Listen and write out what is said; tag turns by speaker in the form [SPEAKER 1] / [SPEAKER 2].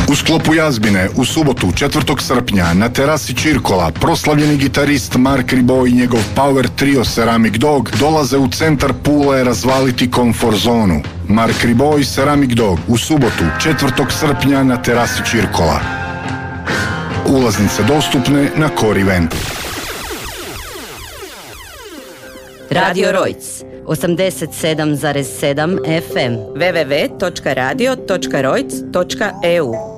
[SPEAKER 1] U sklopu Jazbine u subotu 4. srpnja na terasi Čirkola proslavljeni gitarist Mark Ribot i njegov Power Trio Ceramic Dog dolaze u centar Pule razvaliti komfort zonu. Mark Ribot i Ceramic Dog u subotu 4. srpnja na terasi Čirkola. Ulaznice dostupne na Core Event.
[SPEAKER 2] Radio Rojc 87,7 FM www.radio.rojc.eu